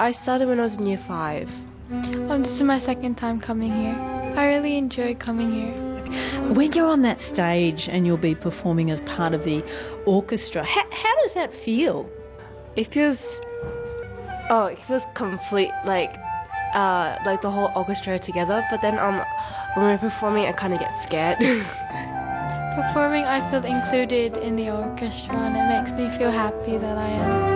I started when I was in year 5. This is my second time coming here. I really enjoy coming here. When you're on that stage and you'll be performing as part of the orchestra, how does that feel? It feels complete, like the whole orchestra together. But then when we're performing, I kind of get scared. Performing, I feel included in the orchestra, and it makes me feel happy that I am.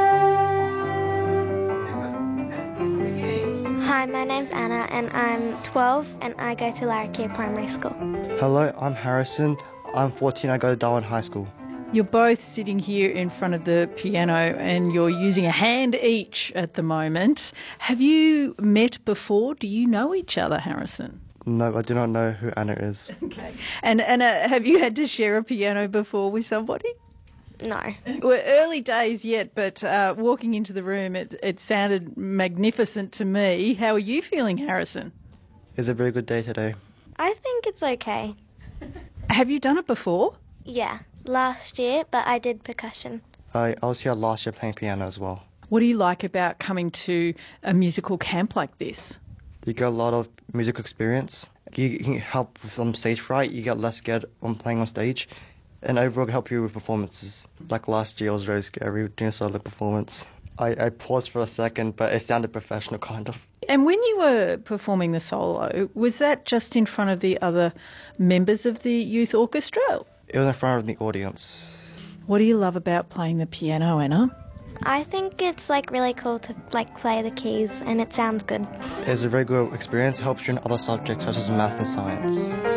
Hi, my name's Anna and I'm 12 and I go to Larrakia Primary School. Hello, I'm Harrison. I'm 14, I go to Darwin High School. You're both sitting here in front of the piano and you're using a hand each at the moment. Have you met before? Do you know each other, Harrison? No, I do not know who Anna is. Okay. And Anna, have you had to share a piano before with somebody? No. Well, early days yet, but walking into the room, it sounded magnificent to me. How are you feeling, Harrison? It's a very good day today. I think it's okay. Have you done it before? Yeah, last year, but I did percussion. I was here last year playing piano as well. What do you like about coming to a musical camp like this? You get a lot of musical experience. You can help with stage fright. You get less scared when playing on stage. And overall can help you with performances. Like last year I was very scary doing a solo performance. I paused for a second, but it sounded professional kind of. And when you were performing the solo, was that just in front of the other members of the youth orchestra? It was in front of the audience. What do you love about playing the piano, Anna? I think it's really cool to play the keys and it sounds good. It's a very good experience. It helps you in other subjects such as math and science.